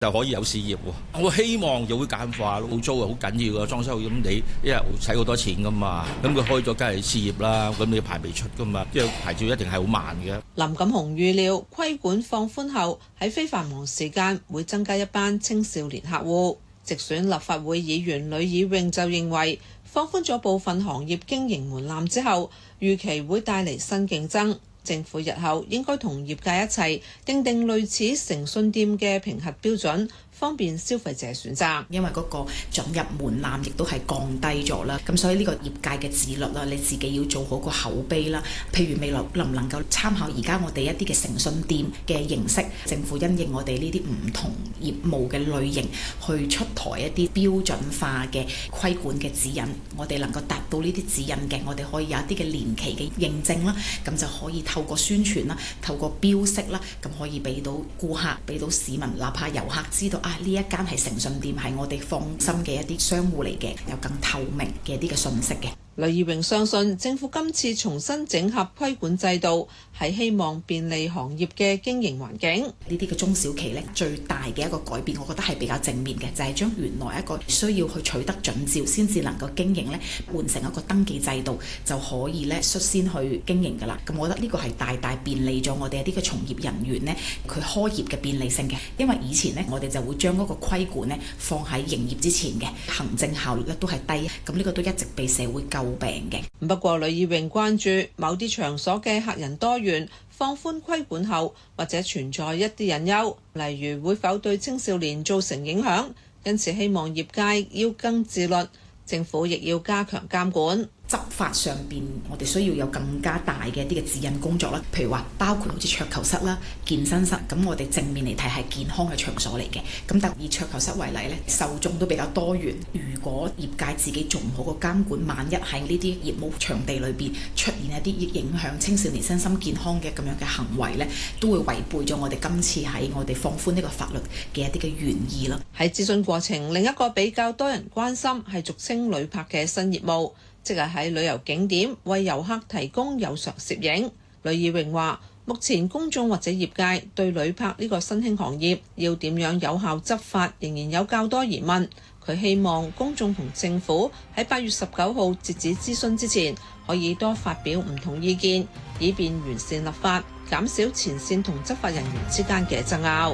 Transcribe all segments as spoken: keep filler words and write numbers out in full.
就可以有事業喎。我希望就會簡化，澳租啊好緊要㗎，裝修咁你一日使好多錢㗎嘛，咁佢開咗梗係事業啦，咁你排未出㗎嘛，即係牌照一定係好慢嘅。 林錦雄預料規管放寬後，喺非繁忙時間會增加一班青少年客戶。直選立法會議員呂以穎就認為，放寬咗部分行業經營門檻之後，預期會帶嚟新競爭。政府日後應該同業界一齊訂定類似誠信店嘅評核標準，方便消費者選擇。 因為嗰個准入門檻亦都係降低咗啦，咁所以呢個業界嘅自律啦，你自己要做好個口碑啦。譬如未來能唔能夠參考而家我哋一啲嘅誠信店嘅形式，政府因應我哋呢啲唔同業務嘅類型，去出台一啲標準化嘅規管嘅指引。我哋能夠達到呢啲指引嘅，我哋可以有一啲嘅年期嘅認證啦，咁就可以透過宣傳啦，透過標識啦，咁可以俾到顧客、俾到市民，哪怕遊客知道啊，呢一間係誠信店，係我哋放心嘅一啲商戶嚟嘅，有更透明嘅一啲嘅信息嘅。 呂以穎相信政府今次重新整合規管制度，係希望便利行業嘅經營環境。 呢啲嘅中小企呢，最大嘅一個改變，我覺得係比較正面嘅，就係將原來一個需要去取得准照先至能夠經營呢，換成一個登記制度就可以呢率先去經營㗎啦。咁我覺得呢個係大大便利咗我哋一啲嘅從業人員呢，佢開業嘅便利性嘅。因為以前呢，我哋就會將嗰個規管呢放喺營業之前嘅，行政效率咧都係低，咁呢個都一直被社會詬病嘅。 不過呂以穎關注某啲場所嘅客人多元，放寬規管後或者存在一啲隱憂，例如會否對青少年造成影響，因此希望業界要更自律，政府亦要加強監管。 執法上邊，我哋需要有更加大嘅一啲嘅指引工作啦。譬如話，包括好似桌球室啦、健身室，咁我哋正面嚟睇係健康嘅場所嚟嘅。咁但以桌球室為例咧，受眾都比較多元。如果業界自己做唔好個監管，萬一喺呢啲業務場地裏邊出現一啲影響青少年身心健康嘅咁樣嘅行為咧，都會違背咗我哋今次喺我哋放寬呢個法律嘅一啲嘅原意咯。 喺諮詢過程，另一個比較多人關心係俗稱旅拍嘅新業務。即係喺旅遊景點為遊客提供有償攝影。呂以穎話：目前公眾或者業界對旅拍呢個新興行業要點樣有效執法，仍然有較多疑問。佢希望公眾同政府喺八月十九號截止諮詢之前，可以多發表唔同意見，以便完善立法，減少前線同執法人員之間嘅爭拗。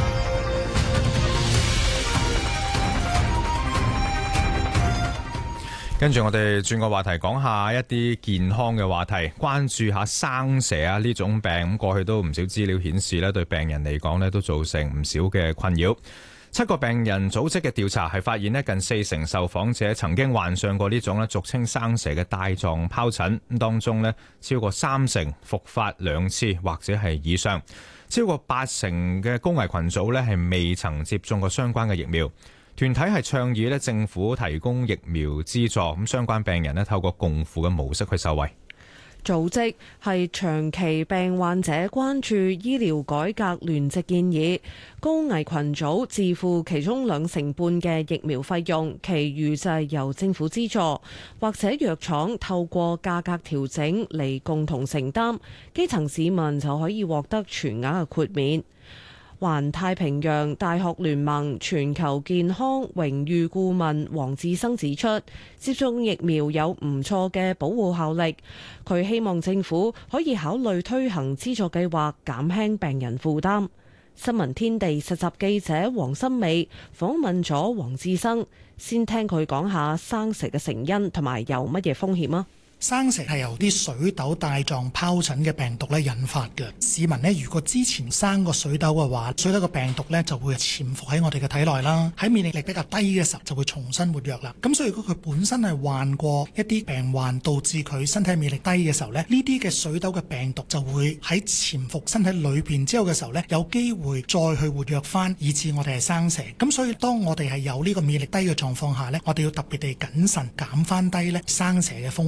跟住我哋轉個話題，講下一啲健康嘅話題，關注下生蛇啊呢種病。咁過去都唔少資料顯示咧，對病人嚟講咧都造成唔少嘅困擾。七個病人組織嘅調查係發現咧，近四成受訪者曾經患上過呢種咧俗稱生蛇嘅帶狀疱疹。咁當中咧超過三成復發兩次或者係以上，超過八成嘅高危群組咧係未曾接種過相關嘅疫苗。團體係倡議咧，政府提供疫苗資助，咁相關病人咧透過共付嘅模式去受惠。 組織係長期病患者關注醫療改革聯席建議，高危群組自負其中兩成半嘅疫苗費用，其餘就係由政府資助，或者藥廠透過價格調整嚟共同承擔，基層市民就可以獲得全額嘅豁免。環太平洋大學聯盟全球健康榮譽顧問黃志生指出，接種疫苗有唔錯嘅保護效力，佢希望政府可以考慮推行資助計劃，減輕病人負擔。新聞天地實習記者黃心美訪問咗黃志生，先聽佢講下生蛇嘅成因同埋有乜嘢風險啊。 生蛇係由啲水痘帶狀疱疹嘅病毒咧引發嘅。市民咧如果之前生過水痘嘅話，水痘嘅病毒咧就會潛伏喺我哋嘅體內啦。喺免疫力比較低嘅時候就會重新活躍啦。咁所以如果佢本身係患過一啲病患，導致佢身體免疫力低嘅時候咧，呢啲嘅水痘嘅病毒就會喺潛伏身體裏邊之後嘅時候咧，有機會再去活躍翻，以致我哋係生蛇。咁所以當我哋係有呢個免疫力低嘅狀況下咧，我哋要特別地謹慎，減翻低咧生蛇嘅風險。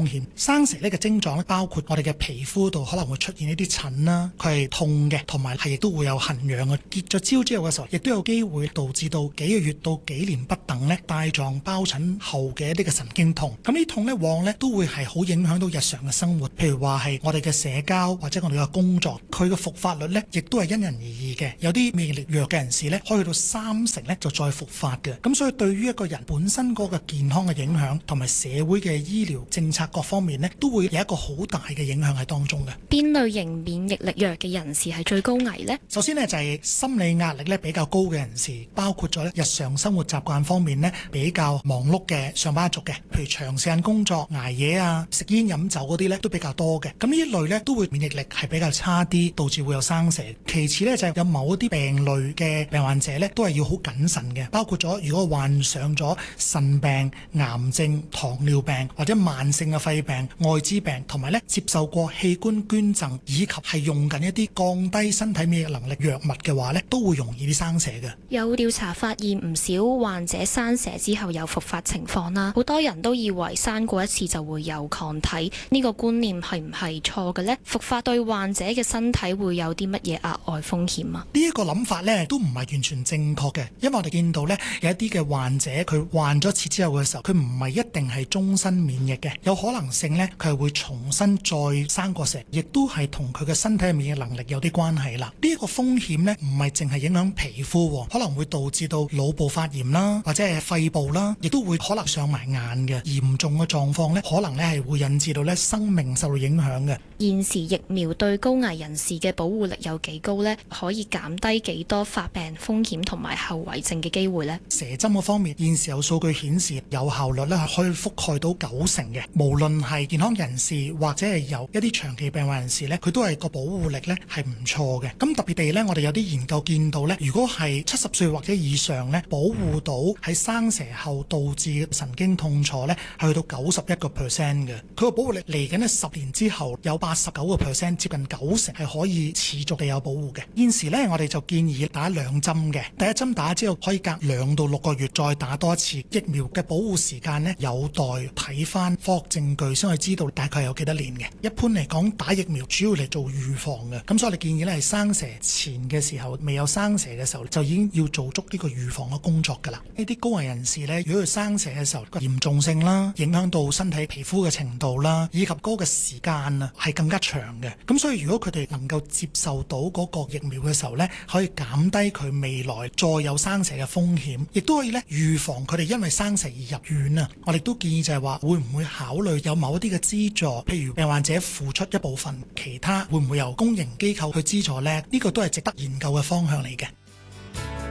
生蛇呢個症狀咧，包括我哋嘅皮膚度可能會出現一啲疹啦，佢係痛嘅，同埋係亦都會有痕癢嘅。結咗焦之後嘅時候，亦都有機會導致到幾個月到幾年不等咧帶狀疱疹後嘅一啲嘅神經痛。咁呢痛咧往咧都會係好影響到日常嘅生活，譬如話係我哋嘅社交或者我哋嘅工作，佢嘅復發率咧亦都係因人而異嘅。有啲免疫力弱嘅人士咧，可以去到三成咧就再復發嘅。咁所以對於一個人本身嗰個健康嘅影響，同埋社會嘅醫療政策各方面咧，都會有一個好大嘅影響喺當中嘅。 邊類型免疫力弱嘅人士係最高危呢？ 首先呢，就係心理壓力咧比較高嘅人士，包括咗日常生活習慣方面咧比較忙碌嘅上班族嘅，譬如長時間工作、捱夜啊、食煙飲酒嗰啲咧都比較多嘅。咁呢一類咧都會免疫力係比較差啲，導致會有生蛇。其次咧就係有某一啲病類嘅病患者咧都係要好謹慎嘅，包括咗如果患上咗腎病、癌症、糖尿病或者慢性嘅肺病、愛滋病，同埋咧接受過器官捐贈以及係用緊一啲降低身體免疫能力藥物嘅話咧，都會容易啲生蛇嘅。 有調查發現唔少患者生蛇之後有復發情況啦，好多人都以為生過一次就會有抗體，呢個觀念係唔係錯嘅呢？復發對患者嘅身體會有啲乜嘢額外風險啊？ 呢一個諗法呢都唔係完全正確嘅，因為我哋見到呢有一啲嘅患者佢患咗一次之後嘅時候，佢唔係一定係終身免疫嘅，有可能性呢佢係會重新再生過蛇，亦都係同佢嘅身體嘅免疫能力有啲關係啦。呢一個風險呢唔係淨係影響皮膚，可能會導致到腦部發炎啦，或者係肺部啦，亦都會可能上埋眼嘅。嚴重嘅狀況呢可能呢係會引致到呢生命受到影響嘅。 現時疫苗對高危人士嘅保護力有幾高呢？可以減低幾多發病風險同埋後遺症嘅機會呢？ 蛇針嗰方面，現時有數據顯示有效率咧係可以覆蓋到九成嘅。無論係健康人士或者係有一啲長期病患人士呢，佢都係個保護力呢係唔錯嘅。咁特別地呢，我哋有啲研究見到呢，如果係七十歲或者以上呢，保護到喺生蛇後導致神經痛楚呢，係去到九十一個 percent 嘅。佢個保護力嚟緊呢十年之後有八十九個 percent， 接近九成係可以持續地有保護嘅。現時呢，我哋就建議打兩針嘅，第一針打之後可以隔兩到六個月再打多一次。疫苗嘅保護時間呢，有待睇翻科學證據先可以知道大概有幾多年嘅。一般嚟講，打疫苗主要嚟做預防嘅，咁所以我哋建議呢係生蛇前嘅時候，未有生蛇嘅時候就已經要做足呢個預防嘅工作㗎啦。呢啲高危人士呢，如果佢生蛇嘅時候個嚴重性啦，影響到身體皮膚嘅程度啦，以及嗰個時間啊係更加長嘅。咁所以如果佢哋能夠接受到嗰個疫苗嘅時候呢，可以減低佢未來再有生蛇嘅風險，亦都可以咧預防佢哋因為生蛇而入院啊。我哋都建議就係話，會唔會考慮有某一啲嘅資助，譬如病患者付出一部分，其他會唔會由公營機構去資助呢？呢個都係值得研究嘅方向嚟嘅。